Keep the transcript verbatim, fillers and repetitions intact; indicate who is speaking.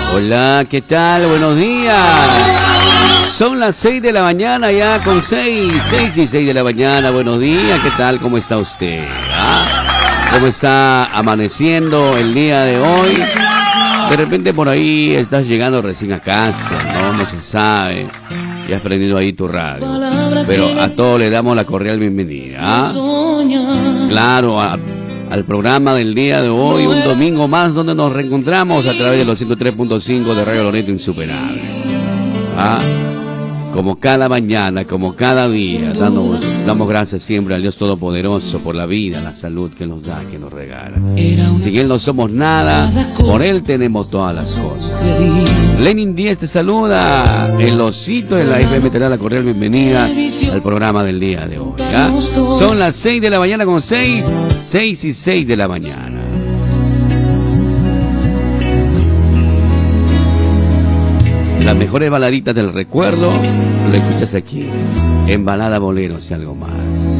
Speaker 1: Hola, ¿qué tal? Buenos días. Son las seis de la mañana ya con seis, seis y seis de la mañana. Buenos días, ¿qué tal? ¿Cómo está usted? ¿Ah? ¿Cómo está amaneciendo el día de hoy? De repente por ahí estás llegando recién a casa, ¿no? No se sabe. Y has prendido ahí tu radio. Pero a todos le damos la cordial bienvenida. ¿Ah? Claro, a... al programa del día de hoy, un domingo más donde nos reencontramos a través de los ciento tres punto cinco de Radio Loreto Insuperable. ¿Ah? Como cada mañana, como cada día, damos, damos gracias siempre al Dios Todopoderoso por la vida, la salud que nos da, que nos regala. Sin Él no somos nada, por Él tenemos todas las cosas. Lenin Díez te saluda, el osito de la F M te da la cordial bienvenida al programa del día de hoy. ¿Ya? Son las seis de la mañana con seis, seis y seis de la mañana. Las mejores baladitas del recuerdo lo escuchas aquí en Balada Boleros y algo más.